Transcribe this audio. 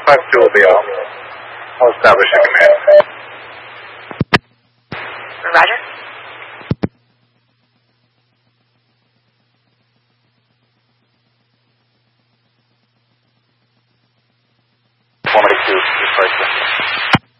152 will be off. I'll establish a command.